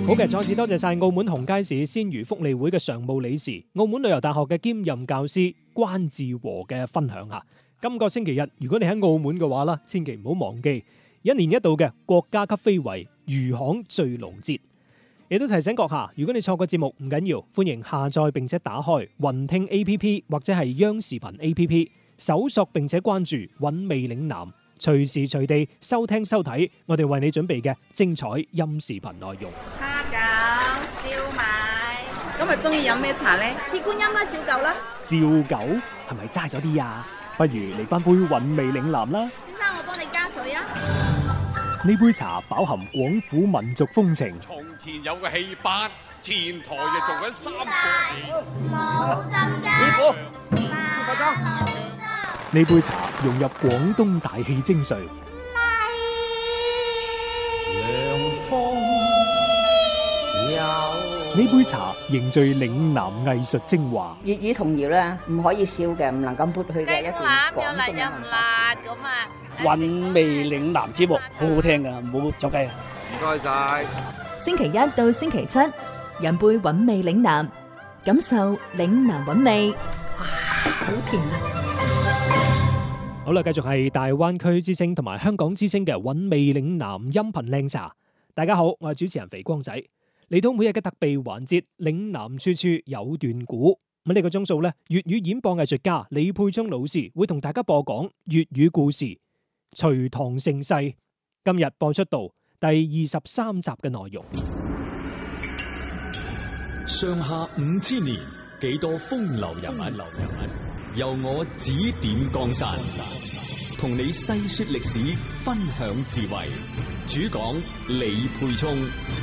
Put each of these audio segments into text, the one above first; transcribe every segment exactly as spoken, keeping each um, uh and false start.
好嘅，再次多謝晒澳門紅街市鮮魚福利會嘅常務理事、澳門旅遊大學嘅兼任教師關志和嘅分享吓。今個星期日，如果你喺澳門嘅話啦，千祈唔好忘記一年一度嘅國家級非遺魚行醉龍節。亦都提醒閣下，如果你錯過節目唔緊要，歡迎下載並且打開雲聽 A P P 或者係央視頻 A P P， 搜索並且關注韻味嶺南，隨時隨地收聽收睇我哋為你準備嘅精彩音視頻內容。 蝦餃、燒賣，今日中意飲咩茶呢？ 鐵觀音啦，照舊啦。 照舊係咪齋咗啲啊？不如嚟翻杯韻味嶺南啦。 先生，我幫你加水啊。 呢杯茶飽含廣府民族風情。 從前有個戲班，前台就做緊三個冇針㗎。 呢杯茶融入廣東大氣精髓。呢杯茶凝聚嶺南藝術精華。 粵語童謠咧，唔可以少嘅，唔能夠抹去嘅一段廣東嘅文化。 咁啊！ 韻味嶺南節目好好聽噶，唔好走雞啊！ 唔該晒。 星期一到星期七，飲杯韻味嶺南，感受嶺南韻味。哇，好甜啊！ 好啦，繼續係大灣區之聲同埋香港之聲嘅韻味嶺南音頻靚茶。大家好，我係主持人肥光仔，嚟到每日嘅特備環節，嶺南處處有段古。咁呢個鐘數咧，粵語演播藝術家李佩聰老師會同大家播講粵語故事。隋唐盛世，今日播出到第二十三集嘅內容。 上下五千年，幾多風流人物，由我指點江山，同你細說歷史，分享智慧。主講李佩聰。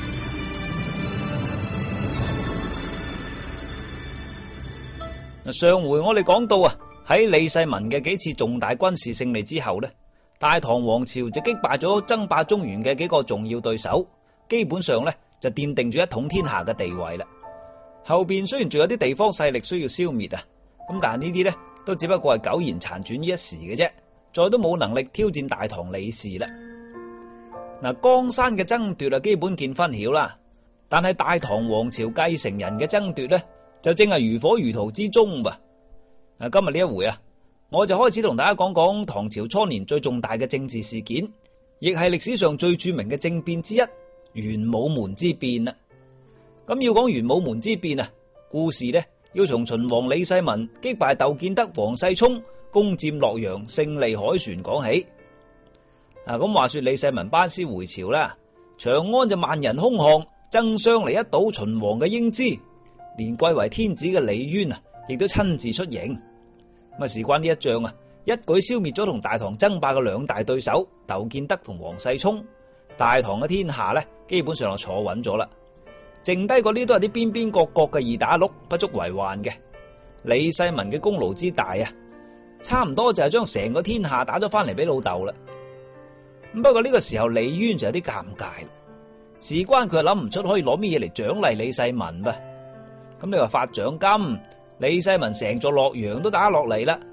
上回我哋講到啊，喺李世民嘅幾次重大軍事勝利之後呢，大唐王朝就擊敗咗爭霸中原嘅幾個重要對手，基本上咧就奠定咗一統天下嘅地位啦。後邊雖然仲有啲地方勢力需要消滅啊，咁但係呢啲咧都只不過係苟延殘喘於一時嘅啫，再都冇能力挑戰大唐李氏啦。嗱，江山嘅爭奪啊，基本見分曉啦，但係大唐王朝繼承人嘅爭奪咧，就正係如火如荼之中噃。嗱，今日呢一回啊，我就開始同大家講講唐朝初年最重大嘅政治事件，亦係歷史上最著名嘅政變之一——玄武門之變啦。咁要講玄武門之變啊，故事呢要從秦王李世民擊敗竇建德、王世充，攻佔洛陽，勝利凱旋講起。嗱，咁話說李世民班師回朝啦，長安就萬人空巷，爭相嚟一睹秦王嘅英姿，連貴為天子嘅李淵啊，亦都親自出迎。咁啊，事關呢一仗啊，一舉消滅咗同大唐爭霸嘅兩大對手竇建德同王世充，大唐嘅天下呢，基本上就坐穩咗啦。剩低嗰啲都係啲邊邊角角嘅二打六，不足為患嘅。李世民嘅功勞之大啊，差唔多就係將成個天下打咗翻嚟俾老豆啦。咁不過呢個時候李淵就有啲尷尬啦，事關佢係諗唔出可以攞咩嘢嚟獎勵李世民噃。咁你話發獎金，李世民成座洛陽都打落嚟啦，